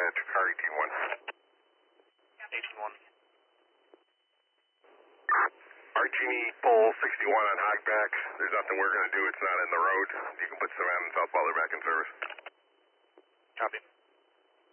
to car 18-1. 18-1. Archie, pull 61 on Hogback. There's nothing we're going to do. It's not in the road. You can